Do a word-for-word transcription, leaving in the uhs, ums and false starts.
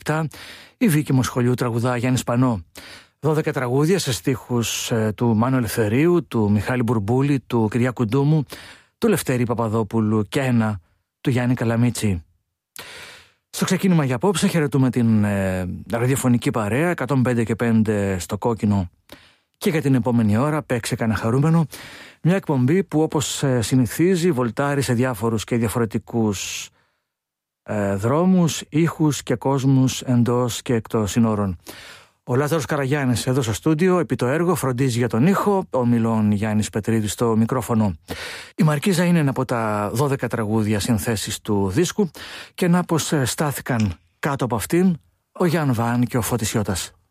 επτά η Βίκη Μοσχολιού τραγουδά Γιάννη Σπανό. δώδεκα τραγούδια σε στίχους ε, του Μάνου Ελευθερίου, του Μιχάλη Μπουρμπούλη, του Κυριάκου Ντούμου, του Λευτέρη Παπαδόπουλου και ένα του Γιάννη Καλαμίτσι. Στο ξεκίνημα για απόψε χαιρετούμε την ε, ραδιοφωνική παρέα εκατόν πέντε και πέντε στο κόκκινο και για την επόμενη ώρα παίξε κανένα χαρούμενο, μια εκπομπή που όπως ε, συνηθίζει βολτάρει σε διάφορους και διαφορετικούς ε, δρόμους, ήχους και κόσμους εντός και εκτός συνόρων. Ο Λάζαρος Καραγιάννης εδώ στο στούντιο, επί το έργο, φροντίζει για τον ήχο, ο Μιλών Γιάννης Πετρίδης στο μικρόφωνο. Η Μαρκίζα είναι ένα από τα δώδεκα τραγούδια συνθέσεις του δίσκου και να πως στάθηκαν κάτω από αυτήν ο Γιάν Βαν και ο Φώτης Ιώτας.